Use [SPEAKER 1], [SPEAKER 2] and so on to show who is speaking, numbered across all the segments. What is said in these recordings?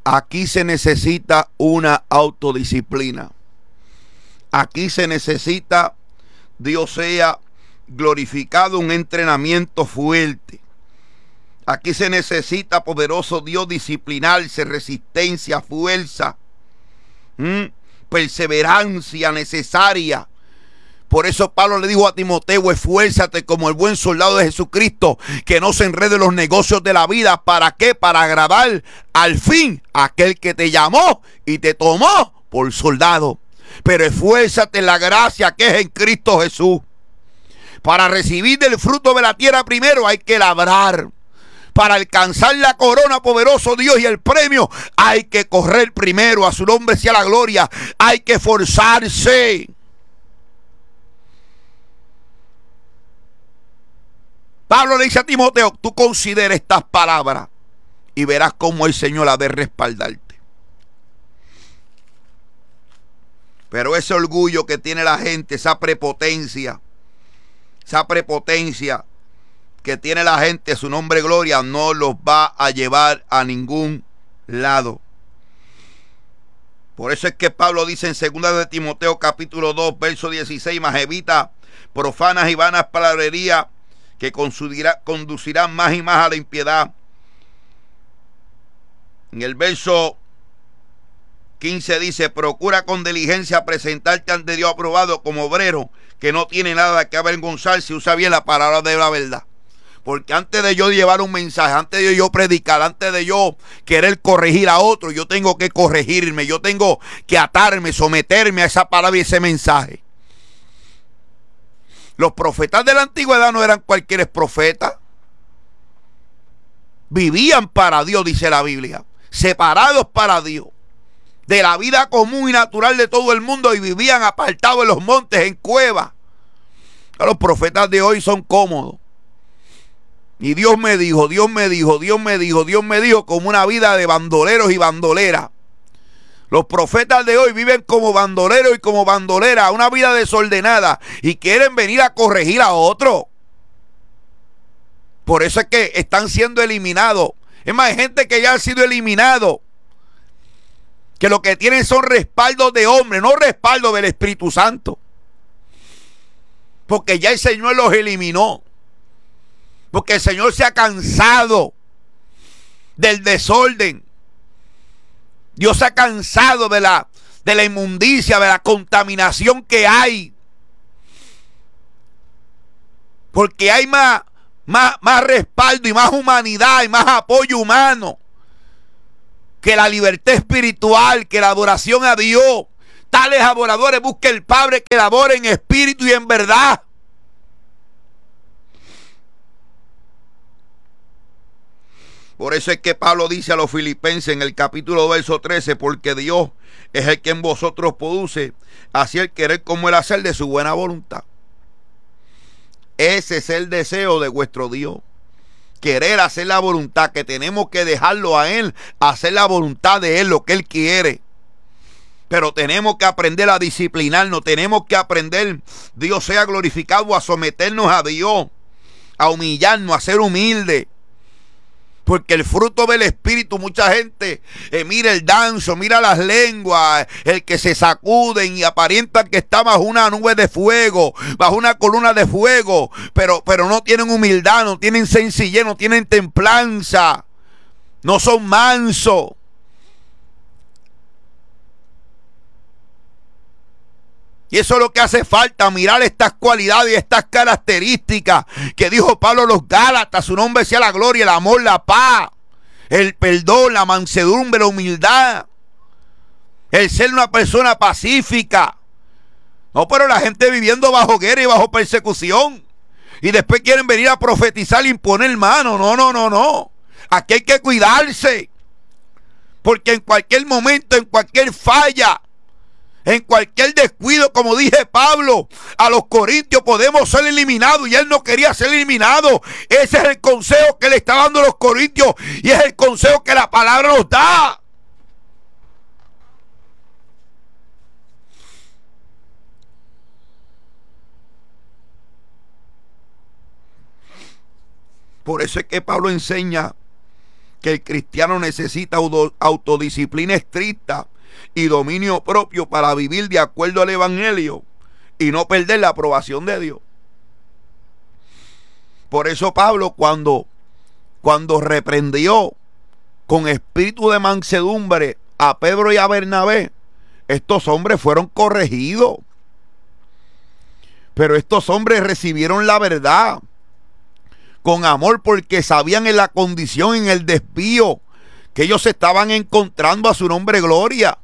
[SPEAKER 1] Aquí se necesita una autodisciplina. Aquí se necesita, Dios sea glorificado, un entrenamiento fuerte. Aquí se necesita, poderoso Dios, disciplinarse, resistencia, fuerza, perseverancia necesaria. Por eso Pablo le dijo a Timoteo: esfuérzate como el buen soldado de Jesucristo, que no se enrede los negocios de la vida. ¿Para qué? Para agradar al fin a aquel que te llamó y te tomó por soldado. Pero esfuérzate en la gracia que es en Cristo Jesús. Para recibir del fruto de la tierra primero hay que labrar. Para alcanzar la corona, poderoso Dios, y el premio, hay que correr primero. A su nombre sea la gloria. Hay que esforzarse. Pablo le dice a Timoteo: tú considera estas palabras y verás cómo el Señor ha de respaldarte. Pero ese orgullo que tiene la gente, esa prepotencia que tiene la gente, su nombre gloria, no los va a llevar a ningún lado. Por eso es que Pablo dice en 2 de Timoteo capítulo 2 verso 16: mas evita profanas y vanas palabrerías que conducirán más y más a la impiedad. En el verso 15 dice: procura con diligencia presentarte ante Dios aprobado como obrero que no tiene nada que avergonzarse. Usa bien la palabra de la verdad. Porque antes de yo llevar un mensaje, antes de yo predicar, antes de yo querer corregir a otro, yo tengo que corregirme, yo tengo que atarme, someterme a esa palabra y ese mensaje. Los profetas de la antigüedad no eran cualquier profeta. Vivían para Dios, dice la Biblia. Separados para Dios. De la vida común y natural de todo el mundo, y vivían apartados en los montes, en cuevas. Los profetas de hoy son cómodos. Y Dios me dijo, como una vida de bandoleros y bandoleras. Los profetas de hoy viven como bandoleros y como bandoleras, una vida desordenada, y quieren venir a corregir a otro. Por eso es que están siendo eliminados. Es más, hay gente que ya ha sido eliminado, que lo que tienen son respaldos de hombre, no respaldo del Espíritu Santo. Porque ya el Señor los eliminó. Porque el Señor se ha cansado del desorden. Dios se ha cansado de la inmundicia, de la contaminación que hay. Porque hay más respaldo y más humanidad y más apoyo humano que la libertad espiritual, que la adoración a Dios. Tales adoradores busca el Padre que labore en espíritu y en verdad. Por eso es que Pablo dice a los filipenses en el capítulo verso 13: porque Dios es el que en vosotros produce así el querer como el hacer de su buena voluntad. Ese es el deseo de vuestro Dios. Querer hacer la voluntad, que tenemos que dejarlo a Él, hacer la voluntad de Él, lo que Él quiere. Pero tenemos que aprender a disciplinarnos, tenemos que aprender, Dios sea glorificado, a someternos a Dios, a humillarnos, a ser humildes. Porque el fruto del Espíritu, mucha gente mira el danzo, mira las lenguas, el que se sacuden y aparentan que está bajo una nube de fuego, bajo una columna de fuego, pero no tienen humildad, no tienen sencillez, no tienen templanza, no son mansos. Y eso es lo que hace falta, mirar estas cualidades y estas características que dijo Pablo a los Gálatas: su nombre sea la gloria, el amor, la paz, el perdón, la mansedumbre, la humildad, el ser una persona pacífica. No, pero la gente viviendo bajo guerra y bajo persecución, y después quieren venir a profetizar y imponer mano. No. Aquí hay que cuidarse, porque en cualquier momento, en cualquier falla, en cualquier descuido, como dije Pablo a los corintios, podemos ser eliminados, y él no quería ser eliminado. Ese es el consejo que le está dando a los corintios, y es el consejo que la palabra nos da. Por eso es que Pablo enseña que el cristiano necesita autodisciplina estricta y dominio propio para vivir de acuerdo al evangelio y no perder la aprobación de Dios. Por eso Pablo cuando reprendió con espíritu de mansedumbre a Pedro y a Bernabé, estos hombres fueron corregidos. Pero estos hombres recibieron la verdad con amor porque sabían en la condición, en el desvío que ellos se estaban encontrando. A su nombre gloria.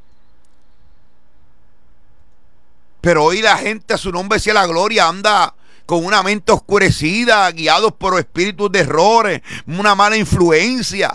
[SPEAKER 1] Pero hoy la gente, a su nombre sea la gloria, anda con una mente oscurecida, guiados por espíritus de errores, una mala influencia.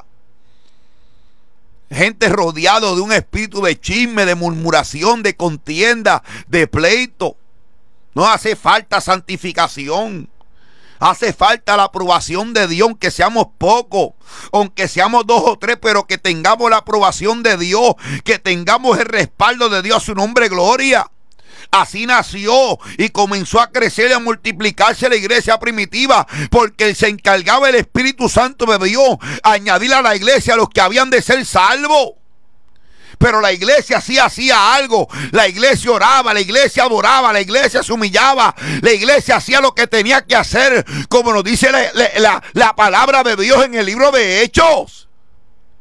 [SPEAKER 1] Gente rodeada de un espíritu de chisme, de murmuración, de contienda, de pleito. No hace falta santificación. Hace falta la aprobación de Dios, aunque seamos pocos, aunque seamos 2 o 3, pero que tengamos la aprobación de Dios, que tengamos el respaldo de Dios, a su nombre gloria. Así nació y comenzó a crecer y a multiplicarse la iglesia primitiva, porque se encargaba el Espíritu Santo de Dios a añadir a la iglesia a los que habían de ser salvos. Pero la iglesia sí hacía algo. La iglesia oraba, la iglesia adoraba, la iglesia se humillaba, la iglesia hacía lo que tenía que hacer, como nos dice la palabra de Dios en el libro de Hechos.